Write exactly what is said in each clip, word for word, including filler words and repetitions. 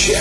Jet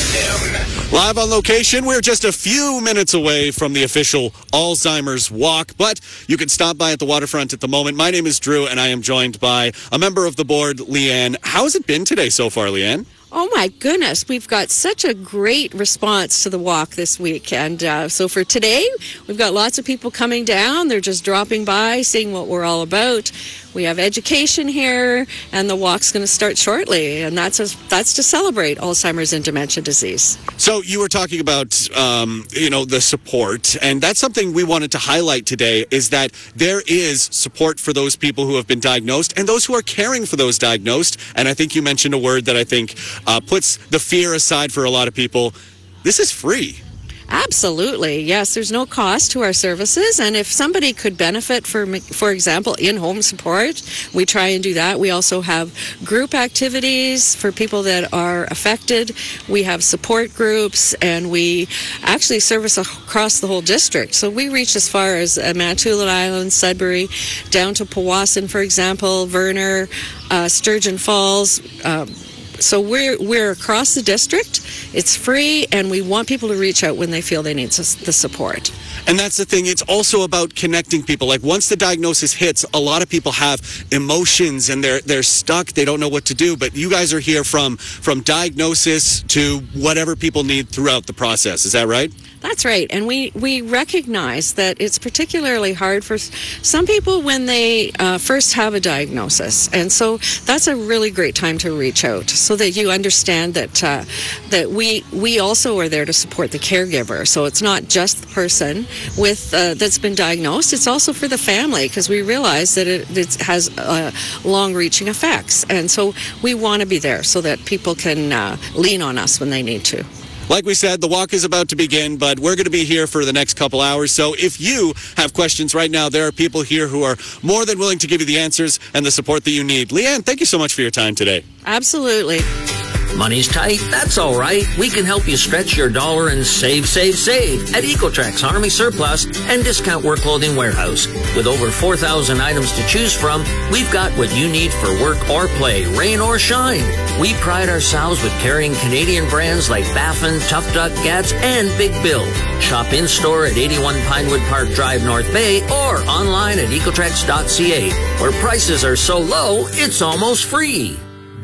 F M. Live on location, we're just a few minutes away from the official Alzheimer's Walk, but you can stop by at the waterfront at the moment. My name is Drew, and I am joined by a member of the board, Leanne. How has it been today so far, Leanne? Oh my goodness, we've got such a great response to the walk this week. And uh, so for today, we've got lots of people coming down. They're just dropping by, seeing what we're all about. We have education here, and the walk's going to start shortly. And that's a, that's to celebrate Alzheimer's and dementia disease. So you were talking about, um, you know, the support, and that's something we wanted to highlight today, is that there is support for those people who have been diagnosed and those who are caring for those diagnosed. And I think you mentioned a word that I think uh, puts the fear aside for a lot of people. This is free. Absolutely. Yes, there's no cost to our services. And if somebody could benefit, for, for example, in-home support, we try and do that. We also have group activities for people that are affected. We have support groups, and we actually service across the whole district. So we reach as far as uh, Manitoulin Island, Sudbury, down to Powassan, for example, Verner, uh, Sturgeon Falls. Um, So we're we're across the district. It's free, and we want people to reach out when they feel they need the support. And that's the thing. It's also about connecting people. Like, once the diagnosis hits, a lot of people have emotions, and they're they're stuck. They don't know what to do. But you guys are here from from diagnosis to whatever people need throughout the process. Is that right? That's right. And we, we recognize that it's particularly hard for some people when they uh, first have a diagnosis. And so that's a really great time to reach out so that you understand that uh, that we we also are there to support the caregiver. So it's not just the person with uh, that's been diagnosed. It's also for the family, because we realize that it, it has uh, long-reaching effects. And so we want to be there so that people can uh, lean on us when they need to. Like we said, the walk is about to begin, but we're going to be here for the next couple hours. So if you have questions right now, there are people here who are more than willing to give you the answers and the support that you need. Leanne, thank you so much for your time today. Absolutely. Money's tight? That's all right. We can help you stretch your dollar and save, save, save at Ecotrex Army Surplus and Discount Work Clothing Warehouse. With over four thousand items to choose from, we've got what you need for work or play, rain or shine. We pride ourselves with carrying Canadian brands like Baffin, Tough Duck, Gats, and Big Bill. Shop in-store at eighty-one Pinewood Park Drive, North Bay, or online at ecotrex dot c a, where prices are so low, it's almost free.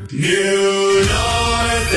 New North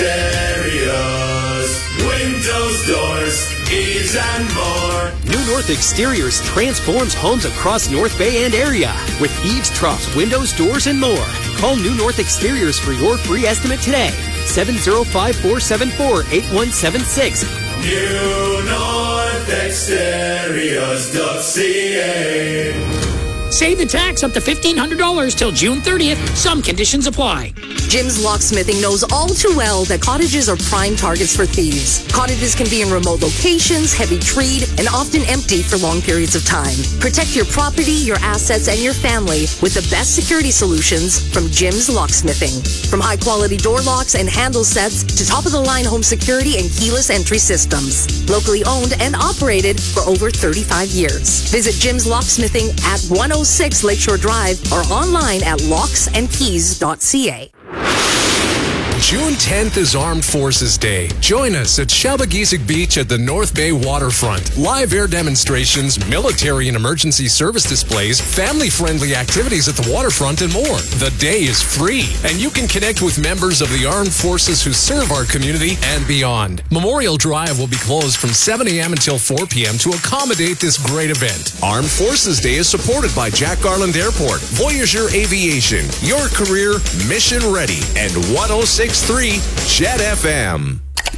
Exteriors, windows, doors, eaves, and more. New North Exteriors transforms homes across North Bay and area with eaves, troughs, windows, doors, and more. Call New North Exteriors for your free estimate today. seven oh five, four seven four, eight one seven six. New North Exteriors dot c a. Save the tax up to fifteen hundred dollars till June thirtieth. Some conditions apply. Jim's Locksmithing knows all too well that cottages are prime targets for thieves. Cottages can be in remote locations, heavy treed, and often empty for long periods of time. Protect your property, your assets, and your family with the best security solutions from Jim's Locksmithing. From high-quality door locks and handle sets to top-of-the-line home security and keyless entry systems. Locally owned and operated for over thirty-five years. Visit Jim's Locksmithing at one oh six Lakeshore Drive or online at locks and keys dot c a. June tenth is Armed Forces Day. Join us at Shalbagisig Beach at the North Bay waterfront. Live air demonstrations, military and emergency service displays, family-friendly activities at the waterfront, and more. The day is free, and you can connect with members of the armed forces who serve our community and beyond. Memorial Drive will be closed from seven a.m. until four p.m. to accommodate this great event. Armed Forces Day is supported by Jack Garland Airport, Voyager Aviation, your career mission ready, and one oh six point three Jet F M.